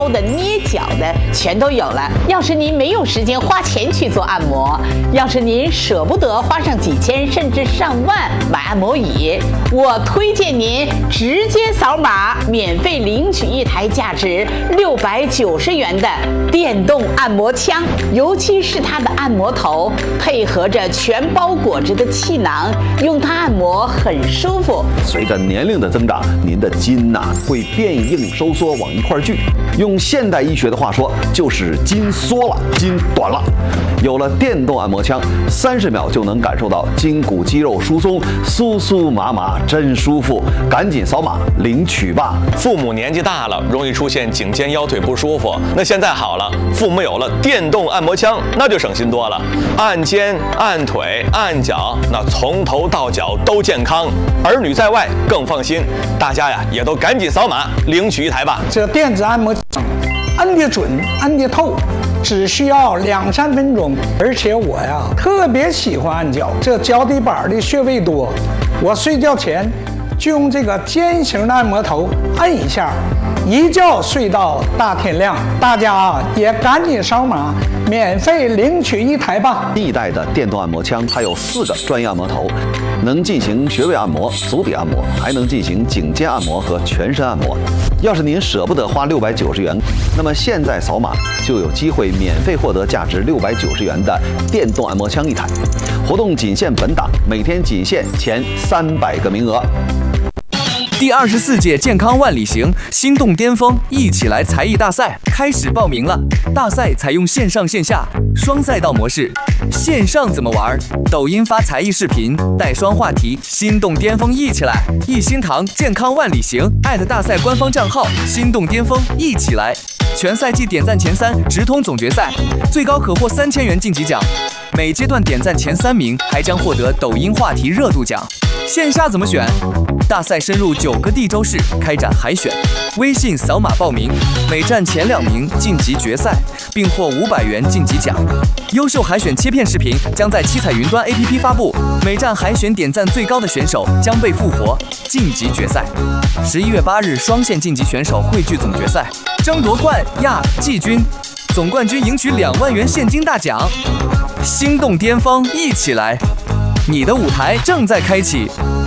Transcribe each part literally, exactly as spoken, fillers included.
的、捏脚的全都有了。要是您没有时间花钱去做按摩，要是您舍不得花上几千甚至上万买按摩椅，我推荐您直接扫码免费领取一台价值六百九十元的电动按摩枪，尤其是它的按摩头配合着全包裹着的气囊，用它按摩很舒服。 随着年龄的增长，您的筋呐、啊、会变硬收缩往一块聚。用现代医学的话说，就是筋缩了，筋短了。有了电动按摩枪，三十秒就能感受到筋骨肌肉疏松，酥酥麻麻，真舒服。赶紧扫码领取吧！ 父母年纪大了，容易出现颈肩腰腿不舒服。那现在好了，父母有了电动按摩枪，那就省心多了。按肩、按腿、按脚，那从头到脚都健康。儿女在外更放心。大家呀，也都赶紧扫码领取一台吧。 这电子按摩枪按得准，按得透。只需要两三分钟，而且我呀特别喜欢按脚，这脚底板的穴位多，我睡觉前就用这个尖形的按摩头按一下，一觉睡到大天亮。大家啊也赶紧扫码，免费领取一台吧。 新一代的电动按摩枪，它有四个专业按摩头，能进行穴位按摩、足底按摩，还能进行颈肩按摩和全身按摩。要是您舍不得花六百九十元，那么现在扫码就有机会免费获得价值六百九十元的电动按摩枪一台。活动仅限本档，每天仅限前三百个名额。 第二十四届健康万里行心动巅峰一起来才艺大赛开始报名了。大赛采用线上线下双赛道模式。线上怎么玩？抖音发才艺视频，带双话题，心动巅峰一起来。一心堂健康万里行艾特大赛官方账号心动巅峰一起来。全赛季点赞前三直通总决赛，最高可获三千元晋级奖。每阶段点赞前三名还将获得抖音话题热度奖。线下怎么选？大赛深入九个地州市开展海选，微信扫码报名，每站前两名晋级决赛，并获五百元晋级奖。优秀海选切片视频将在七彩云端 A P P 发布，每站海选点赞最高的选手将被复活晋级决赛。十一月八日双线晋级选手汇聚总决赛，争夺冠亚季军，总冠军赢取两万元现金大奖。心动巅峰一起来，你的舞台正在开启。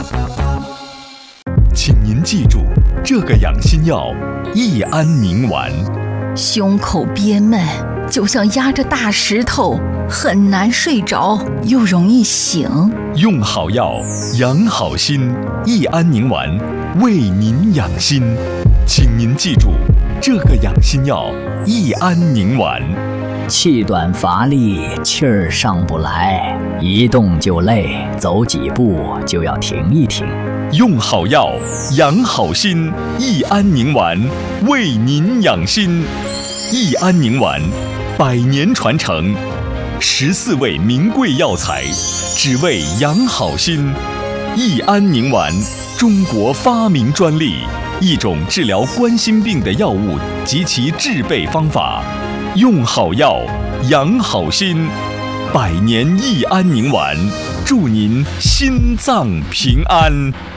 请您记住，这个养心药益安宁丸。 胸口憋闷，就像压着大石头，很难睡着，又容易醒。 用好药，养好心，益安宁丸为您养心。请您记住，这个养心药益安宁丸。 气短乏力，气儿上不来，一动就累，走几步就要停一停。 用好药，养好心，益安宁丸为您养心。益安宁丸，百年传承，十四味名贵药材，只为养好心。益安宁丸，中国发明专利，一种治疗冠心病的药物及其制备方法。用好药，养好心，百年益安宁丸，祝您心脏平安。